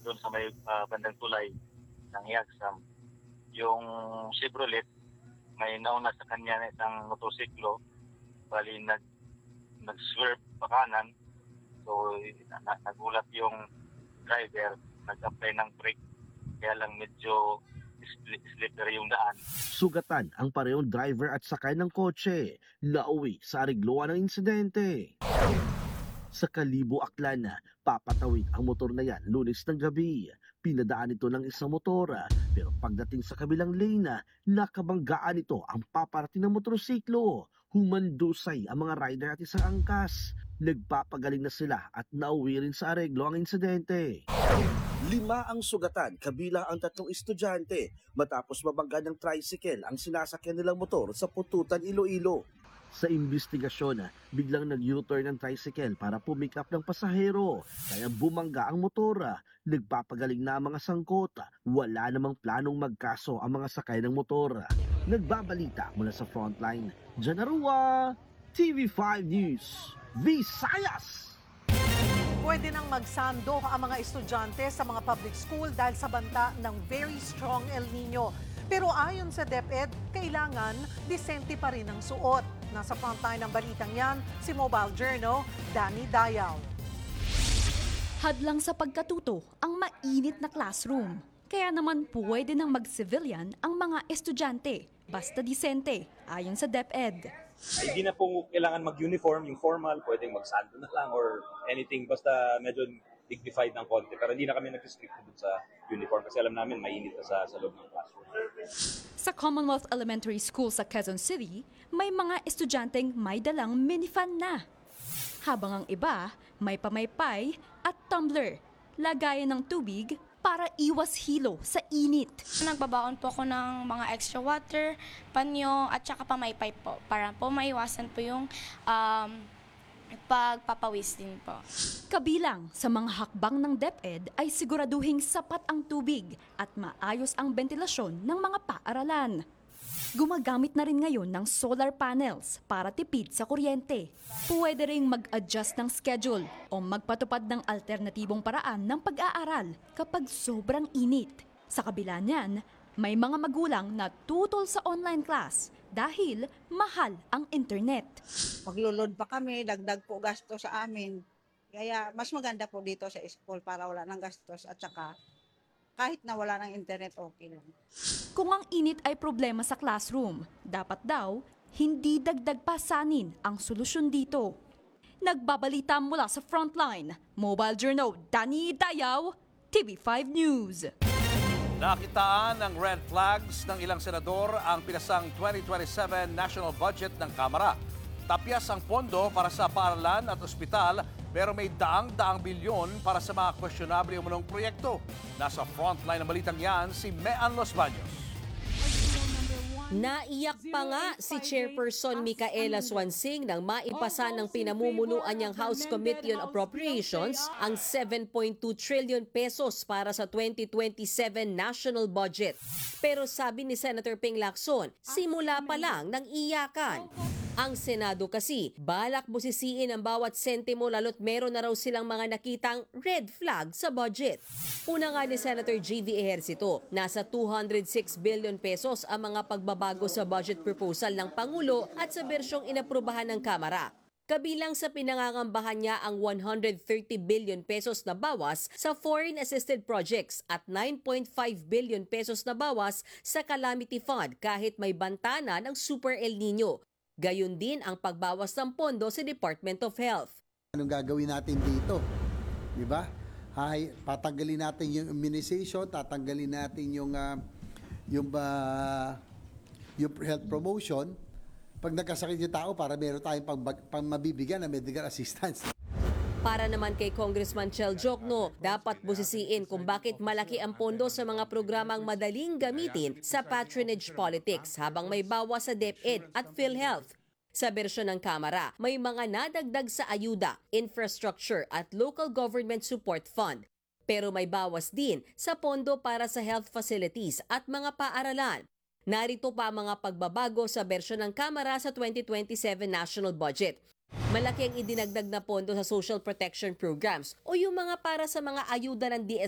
doon sa may bandang tulay ng Yagsam. Yung Chevrolet, may nauna sa kanya na isang motosiklo, bali nag-swerve pa kanan. So nagulat yung driver, nag-apply ng brake, kaya lang medyo slippery yung daan. Sugatan ang parehong driver at sakay ng kotse. Nauwi sa arigloan ng insidente. Sa Kalibo, Aklan, papatawid ang motor na yan Lunes ng gabi. Pinadaan ito ng isang motora, pero pagdating sa kabilang lane, nakabanggaan ito ang paparating ng motorsiklo. Humandusay ang mga rider at isang angkas. Nagpapagaling na sila at nauwi rin sa areglo ang insidente. 5 ang sugatan, kabilang ang 3 estudyante matapos mabangga ng tricycle ang sinasakyan nilang motor sa Pututan, Iloilo. Sa imbestigasyon, biglang nag-U-turn ang tricycle para pumick up ng pasahero, kaya bumangga ang motora. Nagpapagaling na ang mga sangkot, wala namang planong magkaso ang mga sakay ng motor. Nagbabalita mula sa frontline, Janarua, TV5 News, Visayas! Pwede nang magsando ang mga estudyante sa mga public school dahil sa banta ng very strong El Nino. Pero ayon sa DepEd, kailangan disente pa rin ang suot. Nasa frontline ng balitang yan, si Mobile Journal, Danny Dayaw. Hadlang sa pagkatuto ang mainit na classroom. Kaya naman pwede nang mag-civilian ang mga estudyante, basta disente, ayon sa DepEd. Hindi na po kailangan mag-uniform, yung formal, pwedeng mag-sando na lang or anything, basta medyo dignified ng konti. Pero hindi na kami nag-restrict dun sa uniform kasi alam namin mainit na sa loob ng classroom. Sa Commonwealth Elementary School sa Quezon City, may mga estudyanteng may dalang minifan na. Habang ang iba, may pamaypay at tumbler, lagayan ng tubig para iwas hilo sa init. Nagbabaon po ako ng mga extra water, panyo at saka pamaypay po para po maiwasan po yung pagpapawis din po. Kabilang sa mga hakbang ng DepEd ay siguraduhing sapat ang tubig at maayos ang ventilasyon ng mga paaralan. Gumagamit na rin ngayon ng solar panels para tipid sa kuryente. Pwede ring mag-adjust ng schedule o magpatupad ng alternatibong paraan ng pag-aaral kapag sobrang init. Sa kabila niyan, may mga magulang na tutol sa online class dahil mahal ang internet. Maglulod pa kami, dagdag po gasto sa amin. Kaya mas maganda po dito sa school para wala ng gastos at saka kahit na wala ng internet, okay lang. Kung ang init ay problema sa classroom, dapat daw hindi dagdag pasanin ang solusyon dito. Nagbabalita mula sa frontline, Mobile Journal, Danny Dayaw, TV5 News. Nakitaan ng red flags ng ilang senador ang pinasang 2027 national budget ng Kamara. Tapyas ang pondo para sa paaralan at ospital pero may daang-daang bilyon para sa mga questionable umunong proyekto. Nasa frontline ng balitang yan si Mean Los Baños. Naiyak pa nga si Chairperson Micaela Swansing nang maipasa ng pinamumunuan niyang House Committee on Appropriations ang 7.2 trillion pesos para sa 2027 national budget. Pero sabi ni Senator Ping Lacson, simula pa lang ng iyakan. Ang Senado kasi, balak busisiin ang bawat sentimo lalo't meron na raw silang mga nakitang red flag sa budget. Una nga ni Senator G.V. Ejercito, nasa 206 billion pesos ang mga pagbabago sa budget proposal ng Pangulo at sa bersyong inaprubahan ng Kamara. Kabilang sa pinangangambahan niya ang 130 billion pesos na bawas sa foreign assisted projects at 9.5 billion pesos na bawas sa calamity fund kahit may bantana ng Super El Nino. Gayon din ang pagbawas ng pondo sa Department of Health. Anong gagawin natin dito? Di ba? Patanggalin natin yung immunization, tatanggalin natin yung health promotion. Pag nagkasakit yung tao, para meron tayong pang mabibigyan na medical assistance. Para naman kay Congressman Chel Jokno, dapat busisiin kung bakit malaki ang pondo sa mga programang madaling gamitin sa patronage politics habang may bawas sa DepEd at PhilHealth. Sa bersyon ng Kamara, may mga nadagdag sa ayuda, infrastructure at local government support fund. Pero may bawas din sa pondo para sa health facilities at mga paaralan. Narito pa mga pagbabago sa bersyon ng Kamara sa 2027 national budget. Malaki ang idinagdag na pondo sa social protection programs o yung mga para sa mga ayuda ng DSWD